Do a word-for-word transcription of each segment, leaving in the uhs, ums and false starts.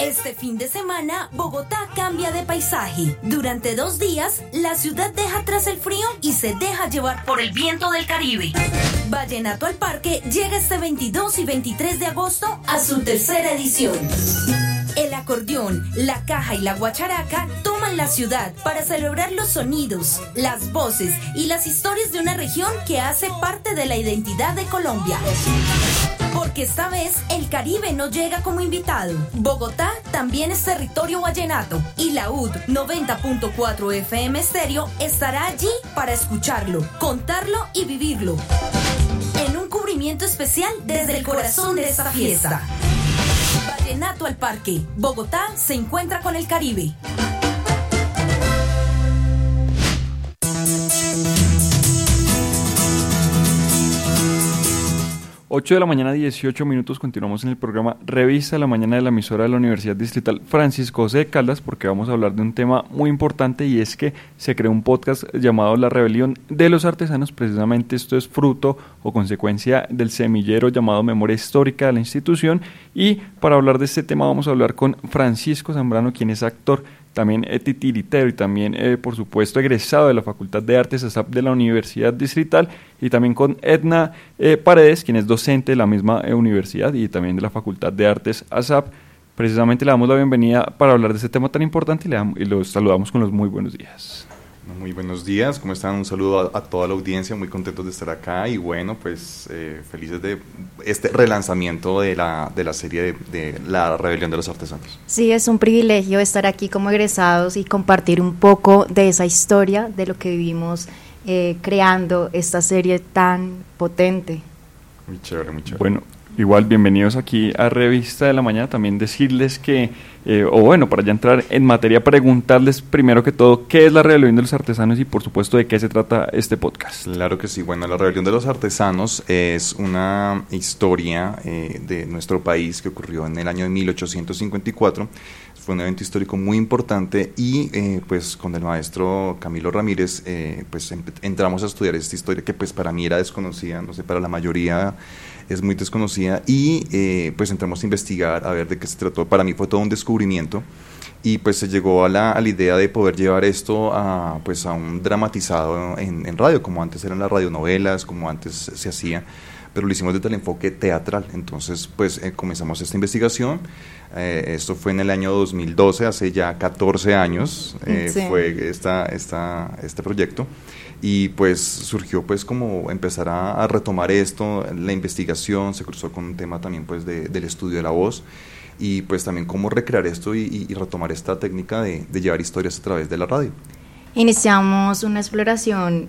Este fin de semana, Bogotá cambia de paisaje. Durante dos días, la ciudad deja atrás el frío y se deja llevar por el viento del Caribe. Vallenato al Parque llega este veintidós y veintitrés de agosto a su tercera edición. El acordeón, la caja y la guacharaca toman la ciudad para celebrar los sonidos, las voces y las historias de una región que hace parte de la identidad de Colombia. Porque esta vez el Caribe no llega como invitado. Bogotá también es territorio vallenato y la U D noventa punto cuatro F M Estéreo estará allí para escucharlo, contarlo y vivirlo. En un cubrimiento especial desde el corazón de esta fiesta. Vallenato al Parque. Bogotá se encuentra con el Caribe. ocho de la mañana, dieciocho minutos, continuamos en el programa Revista de la Mañana de la emisora de la Universidad Distrital Francisco José de Caldas, porque vamos a hablar de un tema muy importante, y es que se creó un podcast llamado La Rebelión de los Artesanos. Precisamente esto es fruto o consecuencia del semillero llamado Memoria Histórica de la institución, y para hablar de este tema vamos a hablar con Francisco Zambrano, quien es actor, también eh, titiritero y también, eh, por supuesto, egresado de la Facultad de Artes A S A P de la Universidad Distrital, y también con Edna eh, Paredes, quien es docente de la misma eh, universidad y también de la Facultad de Artes A S A P. Precisamente le damos la bienvenida para hablar de este tema tan importante y, le damos, y los saludamos con los muy buenos días. Muy buenos días, ¿cómo están? Un saludo a, a toda la audiencia, muy contentos de estar acá y bueno, pues eh, felices de este relanzamiento de la, de la serie de, de La Rebelión de los Artesanos. Sí, es un privilegio estar aquí como egresados y compartir un poco de esa historia, de lo que vivimos eh, creando esta serie tan potente. Muy chévere, muy chévere. Bueno, igual, bienvenidos aquí a Revista de la Mañana. También decirles que, eh, o bueno, para ya entrar en materia, preguntarles primero que todo, ¿qué es la Rebelión de los Artesanos y por supuesto de qué se trata este podcast? Claro que sí, bueno, la Rebelión de los Artesanos es una historia eh, de nuestro país que ocurrió en el año de mil ochocientos cincuenta y cuatro. Fue un evento histórico muy importante y eh, pues con el maestro Camilo Ramírez eh, pues em- entramos a estudiar esta historia que pues para mí era desconocida, no sé, para la mayoría es muy desconocida, y eh, pues entramos a investigar a ver de qué se trató. Para mí fue todo un descubrimiento y pues se llegó a la, a la idea de poder llevar esto a, pues, a un dramatizado en, en radio, como antes eran las radionovelas, como antes se hacía, pero lo hicimos desde el enfoque teatral. Entonces pues eh, comenzamos esta investigación. Eh, esto fue en el año dos mil doce, hace ya catorce años eh, sí. fue esta, esta, este proyecto, y pues surgió pues como empezar a, a retomar esto, la investigación se cruzó con un tema también pues de, del estudio de la voz, y pues también cómo recrear esto y, y retomar esta técnica de, de llevar historias a través de la radio. Iniciamos una exploración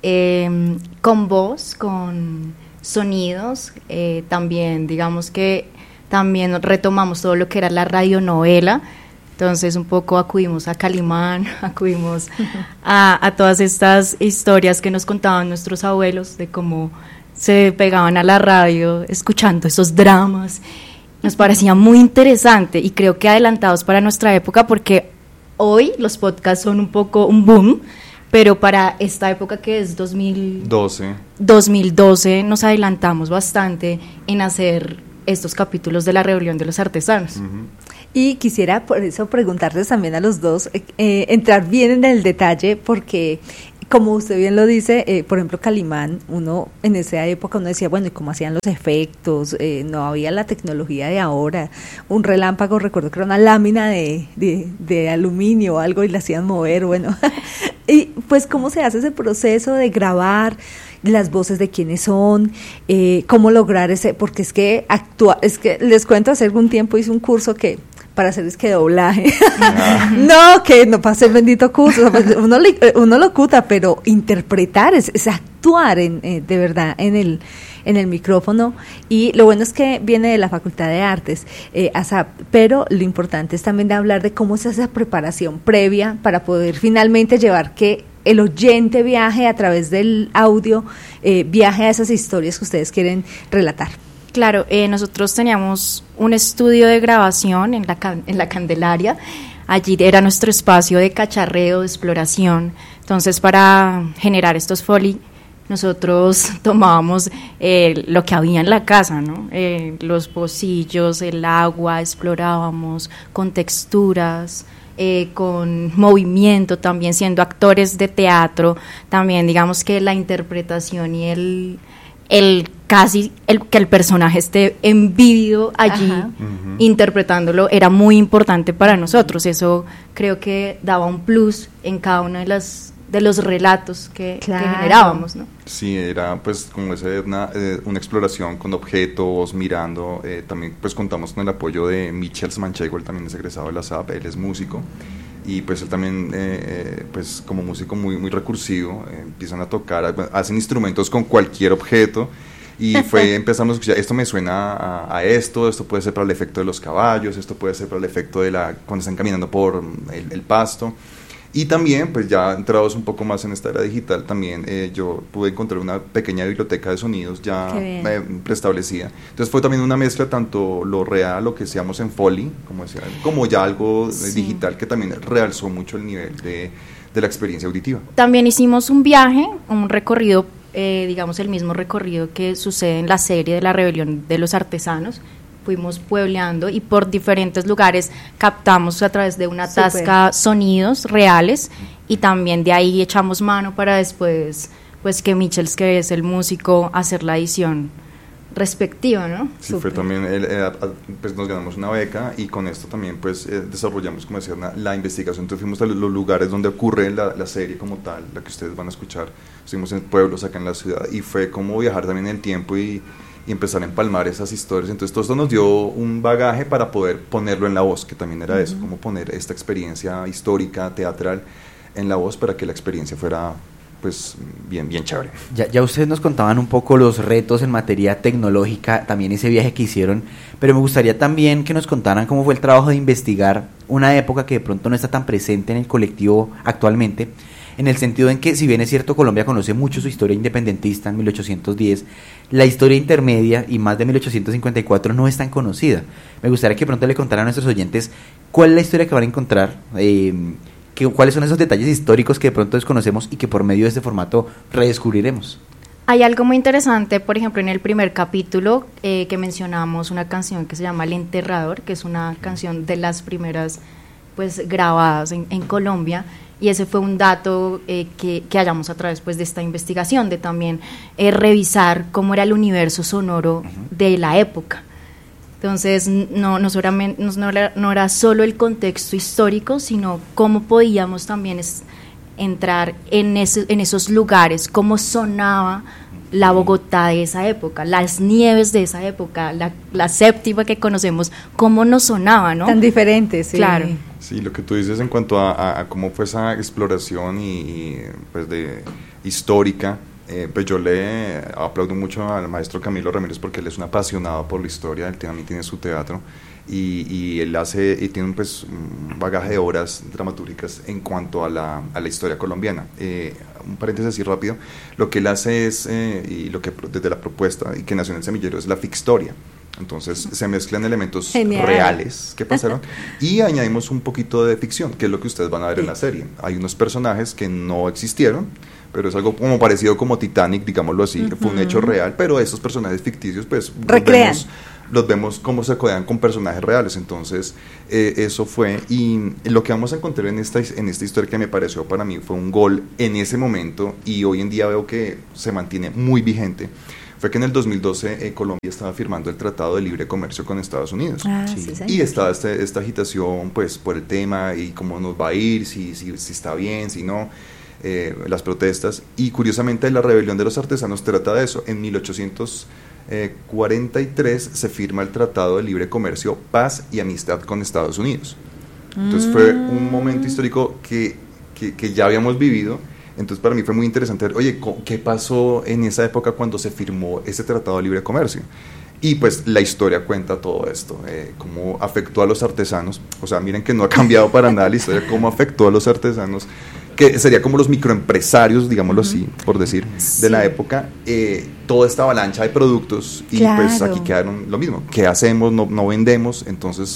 eh, con voz, con sonidos, eh, también digamos que también retomamos todo lo que era la radionovela. Entonces un poco acudimos a Calimán, acudimos a, a todas estas historias que nos contaban nuestros abuelos de cómo se pegaban a la radio escuchando esos dramas. Nos parecía muy interesante y creo que adelantados para nuestra época, porque hoy los podcasts son un poco un boom, pero para esta época que es dos mil doce, dos mil doce nos adelantamos bastante en hacer estos capítulos de La Rebelión de los Artesanos. Uh-huh. Y quisiera por eso preguntarles también a los dos, eh, entrar bien en el detalle, porque como usted bien lo dice, eh, por ejemplo Calimán, uno en esa época uno decía, bueno, ¿y cómo hacían los efectos? Eh, no había la tecnología de ahora, un relámpago, recuerdo que era una lámina de, de, de aluminio o algo y la hacían mover, bueno, y pues cómo se hace ese proceso de grabar las voces de quiénes son, eh, cómo lograr ese, porque es que actúa, es que les cuento, hace algún tiempo hice un curso que para hacer es que doblaje, ah. no, que no pase el bendito curso, uno, uno locuta, pero interpretar es, es actuar en, eh, de verdad en el en el micrófono, y lo bueno es que viene de la Facultad de Artes, eh, A S A P, pero lo importante es también de hablar de cómo es esa preparación previa para poder finalmente llevar que el oyente viaje a través del audio, eh, viaje a esas historias que ustedes quieren relatar. Claro, eh, nosotros teníamos un estudio de grabación en la, en la Candelaria. Allí era nuestro espacio de cacharreo, de exploración. Entonces, para generar estos foley, nosotros tomábamos eh, lo que había en la casa, ¿no? Eh, los pocillos, el agua, explorábamos con texturas, eh, con movimiento, también siendo actores de teatro, también digamos que la interpretación y el, el casi el, que el personaje esté envivido allí, uh-huh, interpretándolo, era muy importante para nosotros. Eso creo que daba un plus en cada una de las de los relatos que, claro, que generábamos, ¿no? Sí, era pues como esa una, eh, una exploración con objetos, mirando, eh, también pues contamos con el apoyo de Michels Manchego, él también es egresado de la S A P, él es músico, y pues él también eh, eh, pues como músico muy, muy recursivo, eh, empiezan a tocar, hacen instrumentos con cualquier objeto, y fue, empezamos a escuchar, esto me suena a, a esto, esto puede ser para el efecto de los caballos, esto puede ser para el efecto de la, cuando están caminando por el, el pasto. Y también, pues ya entrados un poco más en esta era digital, también eh, yo pude encontrar una pequeña biblioteca de sonidos ya eh, preestablecida. Entonces fue también una mezcla, tanto lo real, lo que hacíamos en Foley, como, decía, como ya algo sí. digital, que también realzó mucho el nivel de, de la experiencia auditiva. También hicimos un viaje, un recorrido, eh, digamos el mismo recorrido que sucede en la serie de la Rebelión de los Artesanos. Fuimos puebleando y por diferentes lugares captamos a través de una Super. tasca sonidos reales, y también de ahí echamos mano para después, pues que Michels, que es el músico, hacer la edición respectiva, ¿no? Sí, Super. Fue también, el, el, pues nos ganamos una beca, y con esto también pues eh, desarrollamos, como decía, la, la investigación. Entonces fuimos a los lugares donde ocurre la, la serie como tal, la que ustedes van a escuchar. Estuvimos en pueblos acá en la ciudad, y fue como viajar también en el tiempo y y empezar a empalmar esas historias. Entonces todo esto nos dio un bagaje para poder ponerlo en la voz, que también era uh-huh. eso, como poner esta experiencia histórica, teatral en la voz, para que la experiencia fuera pues bien, bien chévere. Ya, ya ustedes nos contaban un poco los retos en materia tecnológica, también ese viaje que hicieron, pero me gustaría también que nos contaran cómo fue el trabajo de investigar una época que de pronto no está tan presente en el colectivo actualmente, en el sentido en que, si bien es cierto, Colombia conoce mucho su historia independentista en mil ochocientos diez, la historia intermedia y más de mil ochocientos cincuenta y cuatro no es tan conocida. Me gustaría que pronto le contaran a nuestros oyentes cuál es la historia que van a encontrar, eh, que, cuáles son esos detalles históricos que de pronto desconocemos y que por medio de este formato redescubriremos. Hay algo muy interesante, por ejemplo, en el primer capítulo eh, que mencionamos una canción que se llama El Enterrador, que es una canción de las primeras pues grabadas en, en Colombia. Y ese fue un dato eh, que, que hallamos a través pues, de esta investigación, de también eh, revisar cómo era el universo sonoro uh-huh. de la época. Entonces, no, no, solamente, no, era, no era solo el contexto histórico, sino cómo podíamos también es, entrar en, ese, en esos lugares, cómo sonaba la Bogotá de esa época, las nieves de esa época, la, la séptima que conocemos, cómo nos sonaba, ¿no? Tan diferentes, sí. Claro. Sí, lo que tú dices en cuanto a, a, a cómo fue esa exploración y, y pues de histórica, eh, pues yo le aplaudo mucho al maestro Camilo Ramírez, porque él es un apasionado por la historia, él también tiene su teatro, y, y él hace y tiene pues un bagaje de obras dramatúrgicas en cuanto a la, a la historia colombiana. Eh, un paréntesis así rápido, lo que él hace es, eh, y lo que desde la propuesta y que nació en el semillero, es la fictoria. Entonces se mezclan elementos Genial. reales que pasaron y añadimos un poquito de ficción, que es lo que ustedes van a ver sí. en la serie. Hay unos personajes que no existieron, pero es algo como parecido como Titanic, digámoslo así, uh-huh. fue un hecho real, pero esos personajes ficticios pues recrean. Los vemos, los vemos cómo se codean con personajes reales. Entonces eh, eso fue, y lo que vamos a encontrar en esta, en esta historia, que me pareció para mí fue un gol en ese momento, y hoy en día veo que se mantiene muy vigente, fue que en el dos mil doce eh, Colombia estaba firmando el Tratado de Libre Comercio con Estados Unidos. Ah, sí. Sí, y estaba este, esta agitación pues por el tema y cómo nos va a ir, si, si, si está bien, si no, eh, las protestas. Y curiosamente la Rebelión de los Artesanos trata de eso. En mil ochocientos cuarenta y tres se firma el Tratado de Libre Comercio, Paz y Amistad con Estados Unidos. Entonces mm. fue un momento histórico que, que, que ya habíamos vivido. Entonces para mí fue muy interesante ver, oye, ¿qué pasó en esa época cuando se firmó ese Tratado de Libre Comercio? Y pues la historia cuenta todo esto, eh, cómo afectó a los artesanos. O sea, miren que no ha cambiado para nada la historia, cómo afectó a los artesanos, que sería como los microempresarios, digámoslo uh-huh. así, por decir, sí. de la época, eh, toda esta avalancha de productos, y claro. pues aquí quedaron lo mismo, ¿qué hacemos? No, no vendemos. Entonces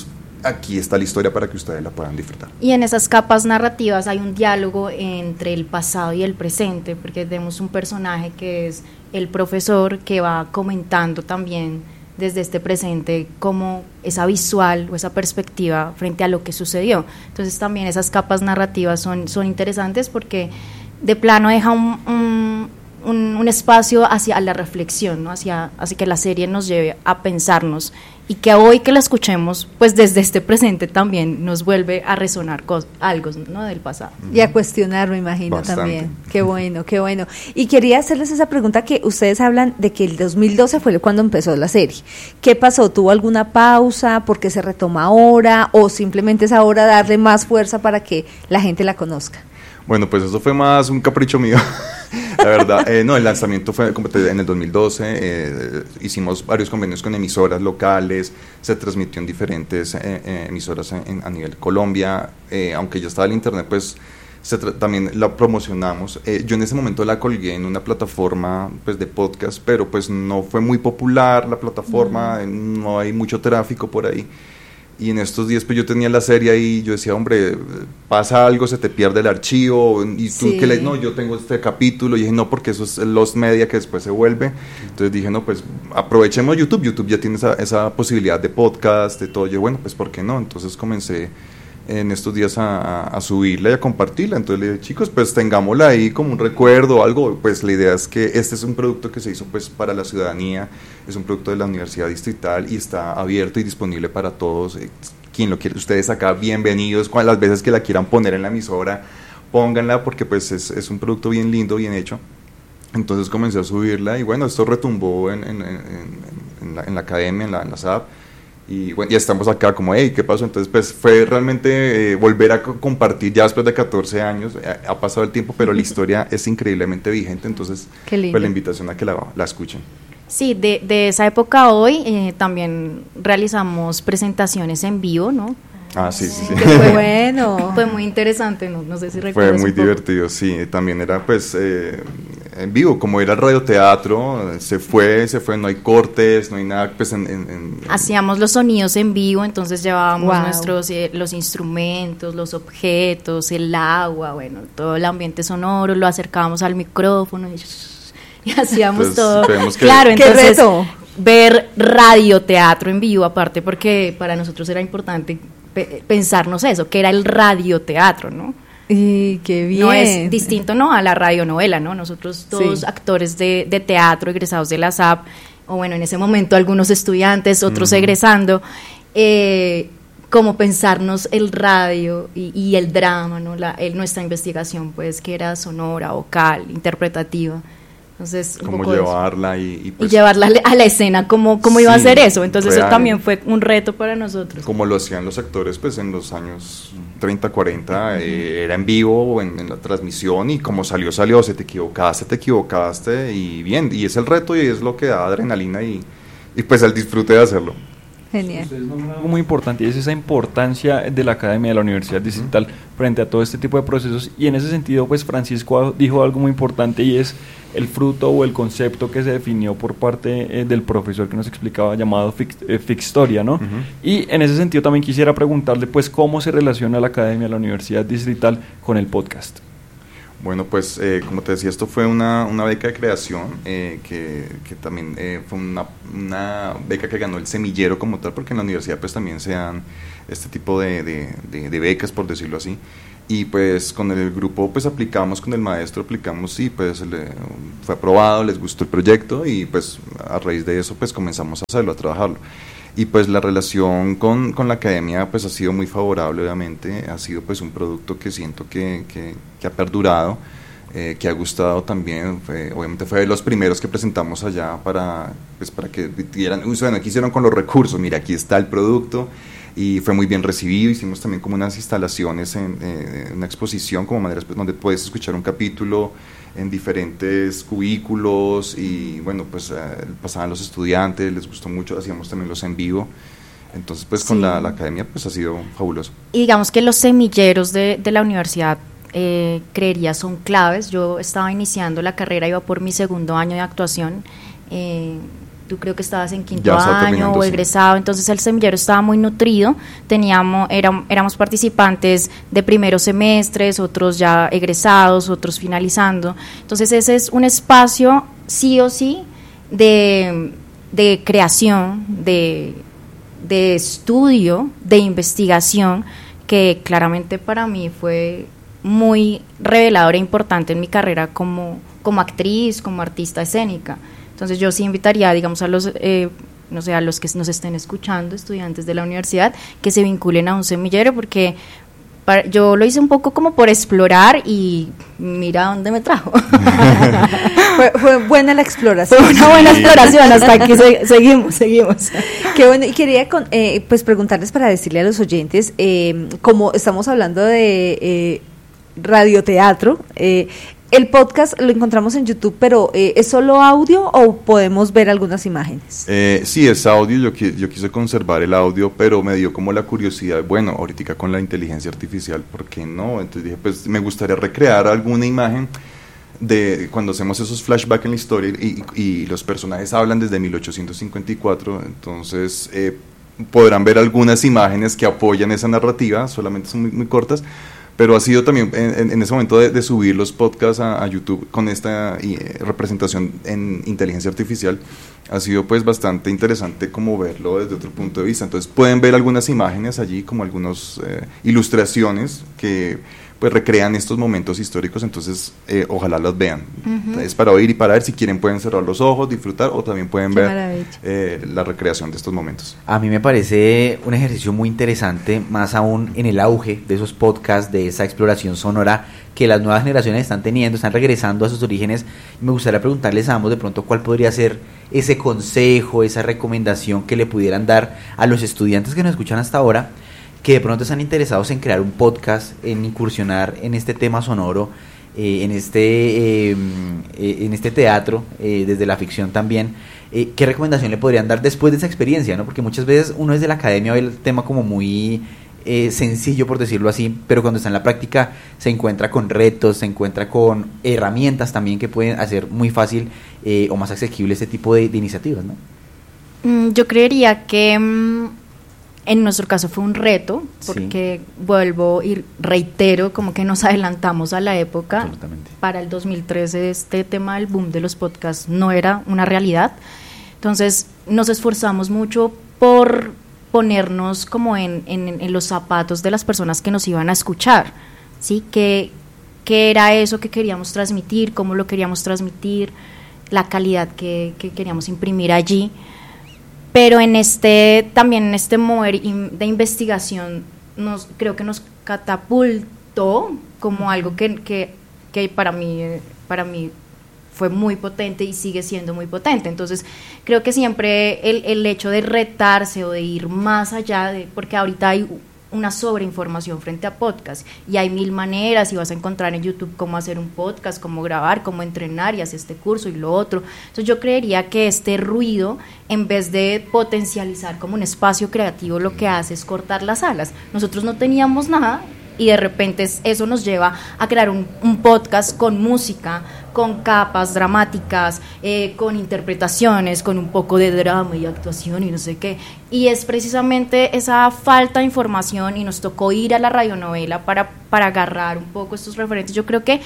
aquí está la historia para que ustedes la puedan disfrutar. Y en esas capas narrativas hay un diálogo entre el pasado y el presente, porque tenemos un personaje que es el profesor que va comentando también desde este presente como esa visual o esa perspectiva frente a lo que sucedió. Entonces también esas capas narrativas son, son interesantes porque de plano deja un, un, un, un espacio hacia la reflexión, ¿no? hacia, hacia que la serie nos lleve a pensarnos y que hoy que la escuchemos, pues desde este presente también nos vuelve a resonar cos- algo, ¿no? del pasado. Y a cuestionar, me imagino. Bastante. También. Qué bueno, qué bueno. Y quería hacerles esa pregunta que ustedes hablan de que el dos mil doce fue cuando empezó la serie. ¿Qué pasó? ¿Tuvo alguna pausa? ¿Por qué se retoma ahora? ¿O simplemente es ahora darle más fuerza para que la gente la conozca? Bueno, pues eso fue más un capricho mío, la verdad. Eh, no, el lanzamiento fue como te, en el dos mil doce, eh, hicimos varios convenios con emisoras locales, se transmitió en diferentes eh, eh, emisoras en, a nivel Colombia, eh, aunque ya estaba el internet, pues se tra- también la promocionamos. Eh, yo en ese momento la colgué en una plataforma pues de podcast, pero pues no fue muy popular la plataforma, mm. no hay mucho tráfico por ahí. Y en estos días pues yo tenía la serie ahí y yo decía, hombre, pasa algo, se te pierde el archivo, y tú sí. que le, no, yo tengo este capítulo, y dije, no, porque eso es Lost Media que después se vuelve. Entonces dije, no, pues aprovechemos YouTube, YouTube ya tiene esa, esa posibilidad de podcast, de todo. Yo, bueno, pues ¿por qué no? Entonces comencé en estos días a, a, a subirla y a compartirla. Entonces le dije, chicos, pues tengámosla ahí como un recuerdo o algo. Pues la idea es que este es un producto que se hizo pues para la ciudadanía, es un producto de la Universidad Distrital y está abierto y disponible para todos. Eh, quien lo quiere, ustedes acá, bienvenidos, con las veces que la quieran poner en la emisora, pónganla, porque pues es, es un producto bien lindo, bien hecho. Entonces comencé a subirla y bueno, esto retumbó en, en, en, en, la, en la academia, en la, en la S A P. Y bueno, ya estamos acá como, hey, ¿qué pasó? Entonces pues fue realmente eh, volver a co- compartir ya después de catorce años, eh, ha pasado el tiempo, pero la historia es increíblemente vigente, entonces pues la invitación a que la, la escuchen. Sí, de, de esa época a hoy eh, también realizamos presentaciones en vivo, ¿no? Ah, sí, sí, sí. Fue bueno. Fue muy interesante, no, no sé si recuerdas. Fue muy divertido, sí. También era pues eh, en vivo, como era radioteatro, se fue, se fue, no hay cortes, no hay nada, pues en... en, en hacíamos los sonidos en vivo, entonces llevábamos wow. nuestros, eh, los instrumentos, los objetos, el agua, bueno, todo el ambiente sonoro, lo acercábamos al micrófono y, y hacíamos entonces, todo. Que, claro, entonces ¡qué reto! Ver radioteatro en vivo, aparte porque para nosotros era importante pe- pensarnos eso, que era el radioteatro, ¿no? Y qué bien. No es distinto, ¿no?, a la radionovela, ¿no? Nosotros todos sí. actores de, de teatro, egresados de la S A P, o bueno, en ese momento algunos estudiantes, otros uh-huh. egresando, eh, como pensarnos el radio y, y el drama, ¿no? La, el, nuestra investigación, pues, que era sonora, vocal, interpretativa. Entonces, un cómo poco llevarla y, y, pues, y llevarla a la escena, cómo, cómo sí, iba a hacer eso. Entonces real. Eso también fue un reto para nosotros. Como lo hacían los actores pues en los años treinta, cuarenta, uh-huh. eh, era en vivo, en, en la transmisión, y como salió, salió, se te equivocaste, te equivocaste, y bien, y es el reto y es lo que da adrenalina y, y pues el disfrute de hacerlo. Genial. Ustedes nombran algo muy importante y es esa importancia de la academia, de la Universidad Distrital uh-huh. frente a todo este tipo de procesos, y en ese sentido pues Francisco dijo algo muy importante y es el fruto o el concepto que se definió por parte eh, del profesor que nos explicaba, llamado fix, eh, Fixtoria, ¿no? Uh-huh. Y en ese sentido también quisiera preguntarle pues cómo se relaciona la academia, la Universidad Distrital con el podcast. Bueno, pues eh, como te decía, esto fue una, una beca de creación eh, que, que también eh, fue una, una beca que ganó el semillero como tal, porque en la universidad pues también se dan este tipo de, de, de, de becas, por decirlo así. Y pues con el grupo pues aplicamos, con el maestro aplicamos y pues le, fue aprobado, les gustó el proyecto y pues a raíz de eso pues comenzamos a hacerlo, a trabajarlo. Y pues la relación con, con la academia pues ha sido muy favorable, obviamente, ha sido pues un producto que siento que, que, que ha perdurado, eh, que ha gustado también, fue, obviamente fue de los primeros que presentamos allá para, pues, para que dieran, bueno, ¿qué hicieron con los recursos? Mira, aquí está el producto. Y fue muy bien recibido. Hicimos también como unas instalaciones en eh, una exposición, como maneras pues, donde puedes escuchar un capítulo en diferentes cubículos, y bueno, pues eh, pasaban los estudiantes, les gustó mucho, hacíamos también los en vivo. Entonces pues sí. con la, la academia pues ha sido fabuloso. Y digamos que los semilleros de, de la universidad, eh, creería, son claves. Yo estaba iniciando la carrera, iba por mi segundo año de actuación, eh, tú creo que estabas en quinto Ya estaba año terminando, o sí. egresado, entonces el semillero estaba muy nutrido, teníamos, éramos, éramos participantes de primeros semestres, otros ya egresados, otros finalizando, entonces ese es un espacio sí o sí de, de creación, de, de estudio, de investigación, que claramente para mí fue muy revelador e importante en mi carrera como, como actriz, como artista escénica. Entonces yo sí invitaría, digamos, a los, eh, no sé, a los que nos estén escuchando, estudiantes de la universidad, que se vinculen a un semillero, porque para, yo lo hice un poco como por explorar y mira dónde me trajo. fue, fue buena la exploración. Fue una buena exploración, hasta aquí se, seguimos, seguimos. Qué bueno, y quería con, eh, pues preguntarles para decirle a los oyentes, eh, como estamos hablando de eh, radioteatro, eh, el podcast lo encontramos en YouTube, pero eh, ¿es solo audio o podemos ver algunas imágenes? Eh, sí, es audio, yo, qui- yo quise conservar el audio, pero me dio como la curiosidad, bueno, ahorita con la inteligencia artificial, ¿por qué no? Entonces dije, pues me gustaría recrear alguna imagen de cuando hacemos esos flashbacks en la historia y, y, y los personajes hablan desde mil ochocientos cincuenta y cuatro, entonces eh, podrán ver algunas imágenes que apoyan esa narrativa, solamente son muy, muy cortas, pero ha sido también en, en ese momento de, de subir los podcasts a, a YouTube con esta eh, representación en inteligencia artificial, ha sido pues bastante interesante como verlo desde otro punto de vista. Entonces pueden ver algunas imágenes allí, como algunas eh, ilustraciones que pues recrean estos momentos históricos, entonces eh, ojalá las vean. Uh-huh. Entonces, para oír y para ver, si quieren pueden cerrar los ojos, disfrutar, o también pueden Qué ver eh, la recreación de estos momentos. A mí me parece un ejercicio muy interesante, más aún en el auge de esos podcasts, de esa exploración sonora que las nuevas generaciones están teniendo, están regresando a sus orígenes. Me gustaría preguntarles a ambos de pronto cuál podría ser ese consejo, esa recomendación que le pudieran dar a los estudiantes que nos escuchan hasta ahora, que de pronto están interesados en crear un podcast, en incursionar en este tema sonoro, eh, en este eh, eh, en este teatro, eh, desde la ficción también. Eh, ¿Qué recomendación le podrían dar después de esa experiencia, ¿no? Porque muchas veces uno desde la academia ve el tema como muy eh, sencillo, por decirlo así, pero cuando está en la práctica se encuentra con retos, se encuentra con herramientas también que pueden hacer muy fácil eh, o más asequible este tipo de, de iniciativas, ¿no? Mm, yo creería que mm, en nuestro caso fue un reto, porque sí. vuelvo y reitero, como que nos adelantamos a la época. Para el dos mil trece este tema del boom de los podcasts no era una realidad, entonces nos esforzamos mucho por ponernos como en, en, en los zapatos de las personas que nos iban a escuchar, ¿sí? ¿Qué, qué era eso que queríamos transmitir, cómo lo queríamos transmitir, la calidad que, que queríamos imprimir allí? Pero en este, también en este mover de investigación, nos, creo que nos catapultó como algo que, que, que para mí, para mí fue muy potente y sigue siendo muy potente. Entonces, creo que siempre el, el hecho de retarse o de ir más allá, de, porque ahorita hay una sobreinformación frente a podcast y hay mil maneras y vas a encontrar en YouTube cómo hacer un podcast, cómo grabar, cómo entrenar y hacer este curso y lo otro. Entonces yo creería que este ruido, en vez de potencializar como un espacio creativo, lo que hace es cortar las alas. Nosotros no teníamos nada y de repente eso nos lleva a crear un, un podcast con música, con capas dramáticas, eh, con interpretaciones, con un poco de drama y actuación y no sé qué, y es precisamente esa falta de información y nos tocó ir a la radionovela para, para agarrar un poco estos referentes. Yo creo que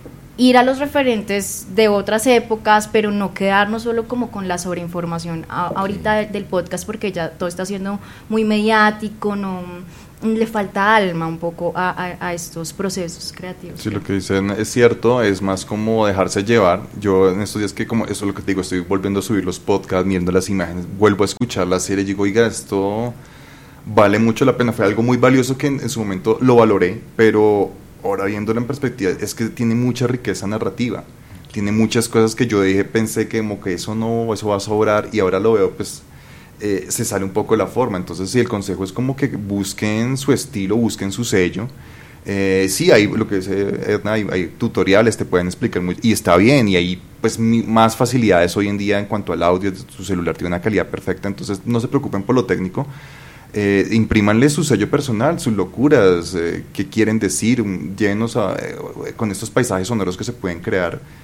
ir a los referentes de otras épocas, pero no quedarnos solo como con la sobreinformación a, ahorita de, del podcast, porque ya todo está siendo muy mediático, no le falta alma un poco a, a, a estos procesos creativos. Sí, lo que dicen es cierto, es más como dejarse llevar. Yo en estos días que, como eso es lo que te digo, estoy volviendo a subir los podcasts, viendo las imágenes, vuelvo a escuchar la serie y digo, oiga, esto vale mucho la pena, fue algo muy valioso que en, en su momento lo valoré, pero ahora viéndolo en perspectiva, es que tiene mucha riqueza narrativa, tiene muchas cosas que yo dije, pensé que como que eso no, eso va a sobrar, y ahora lo veo, pues Eh, se sale un poco de la forma. Entonces sí, el consejo es como que busquen su estilo, busquen su sello. Eh, sí, hay lo que dice Edna, hay, hay tutoriales, te pueden explicar muy, y está bien, y hay pues mi, más facilidades hoy en día en cuanto al audio. Su celular tiene una calidad perfecta, entonces no se preocupen por lo técnico. Eh, imprímanle su sello personal, sus locuras, eh, qué quieren decir, llenos a, eh, con estos paisajes sonoros que se pueden crear.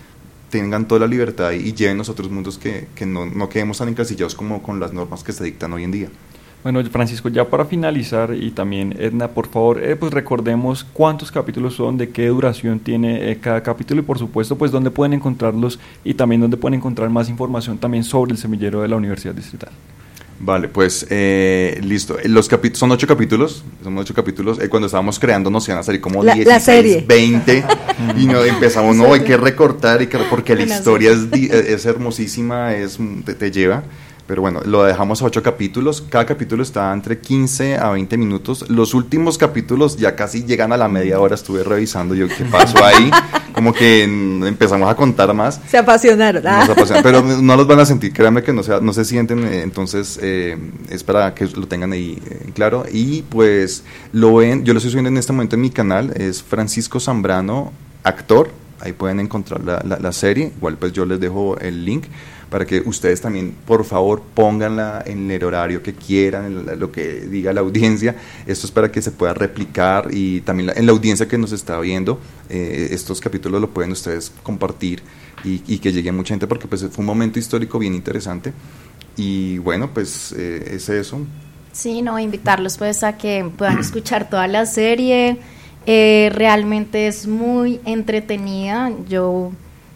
tengan toda la libertad y, y lleven a otros mundos que, que no, no quedemos tan encasillados como con las normas que se dictan hoy en día. Bueno, Francisco, ya para finalizar, y también Edna, por favor, eh, pues recordemos cuántos capítulos son, de qué duración tiene eh, cada capítulo y por supuesto, pues dónde pueden encontrarlos y también dónde pueden encontrar más información también sobre el semillero de la Universidad Distrital. Vale, pues eh, listo. Los capítulos son ocho capítulos, son ocho capítulos. Eh, cuando estábamos creando nos iban a salir como la, dieciséis, la serie. veinte y no empezamos, no, hay que recortar y que, porque la historia es, es hermosísima, es te, te lleva. Pero bueno, lo dejamos a ocho capítulos. Cada capítulo está entre quince a veinte minutos. Los últimos capítulos ya casi llegan a la media hora. Estuve revisando yo qué pasó ahí. Como que empezamos a contar más. Se apasionaron. ¿Ah? Nos apasionan, pero no los van a sentir. Créanme que no se, no se sienten. Entonces, eh, es para que lo tengan ahí eh, claro. Y pues, lo ven. Yo lo estoy subiendo en este momento en mi canal. Es Francisco Zambrano, actor. Ahí pueden encontrar la, la, la serie. Igual pues yo les dejo el link para que ustedes también, por favor, pónganla en el horario que quieran, en lo que diga la audiencia. Esto es para que se pueda replicar y también la, en la audiencia que nos está viendo, eh, estos capítulos lo pueden ustedes compartir y, y que llegue a mucha gente, porque pues fue un momento histórico bien interesante. Y bueno, pues eh, es eso. Sí, no, invitarlos pues a que puedan escuchar toda la serie. Eh, realmente es muy entretenida. Yo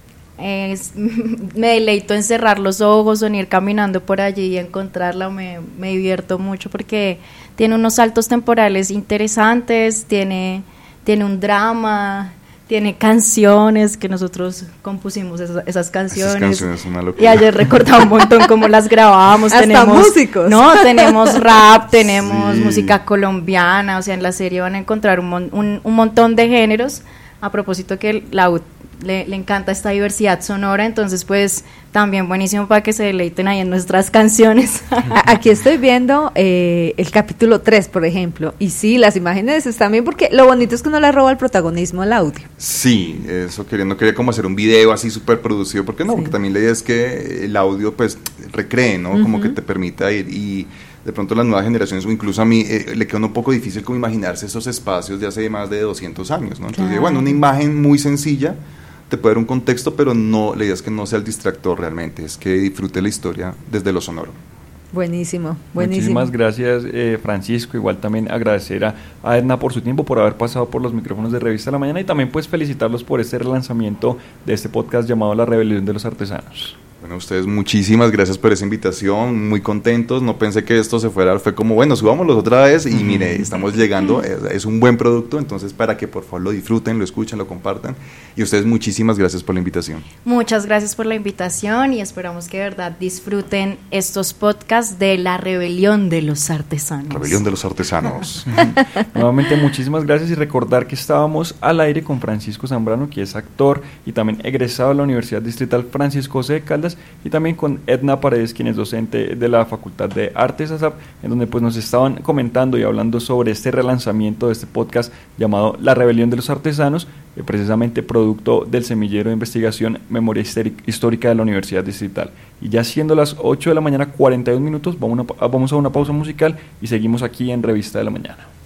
eh, me deleito en cerrar los ojos o en ir caminando por allí y encontrarla. Me, me divierto mucho porque tiene unos saltos temporales interesantes, tiene, tiene un drama, tiene canciones que nosotros compusimos esas, esas canciones. Esas canciones son una locura. Y ayer recordaba un montón cómo las grabábamos. Hasta tenemos músicos. No, tenemos rap, tenemos Sí. música colombiana, o sea, en la serie van a encontrar un, mon, un, un montón de géneros. A propósito que la U le, le encanta esta diversidad sonora, entonces pues también buenísimo para que se deleiten ahí en nuestras canciones. Aquí estoy viendo eh, el capítulo tres, por ejemplo, y sí, las imágenes están bien porque lo bonito es que uno le roba el protagonismo al audio. Sí, eso quería, no quería como hacer un video así súper producido, porque no, Sí. porque también la idea es que el audio pues recree, ¿no? Uh-huh. Como que te permita ir y de pronto las nuevas generaciones, o incluso a mí, eh, le queda un poco difícil como imaginarse esos espacios de hace más de doscientos años, ¿no? Entonces, claro. Bueno, una imagen muy sencilla te puede dar un contexto, pero no, la idea es que no sea el distractor realmente, es que disfrute la historia desde lo sonoro. Buenísimo, buenísimo. Muchísimas gracias, eh, Francisco. Igual también agradecer a, a Edna por su tiempo, por haber pasado por los micrófonos de Revista La Mañana, y también pues felicitarlos por este relanzamiento de este podcast llamado La Rebelión de los Artesanos. Bueno, ustedes muchísimas gracias por esa invitación, muy contentos, no pensé que esto se fuera, fue como, bueno, subámoslos otra vez y mire, estamos llegando, es, es un buen producto, entonces para que por favor lo disfruten, lo escuchen, lo compartan, y ustedes muchísimas gracias por la invitación. Muchas gracias por la invitación y esperamos que de verdad disfruten estos podcasts de La Rebelión de los Artesanos. Rebelión de los Artesanos. Nuevamente muchísimas gracias y recordar que estábamos al aire con Francisco Zambrano, que es actor y también egresado de la Universidad Distrital Francisco José de Caldas, y también con Edna Paredes, quien es docente de la Facultad de Artes A S A P, en donde pues nos estaban comentando y hablando sobre este relanzamiento de este podcast llamado La Rebelión de los Artesanos, eh, precisamente producto del semillero de investigación Memoria Histórica de la Universidad Distrital. Y ya siendo las ocho de la mañana, cuarenta y un minutos, vamos a, vamos a una pausa musical y seguimos aquí en Revista de la Mañana.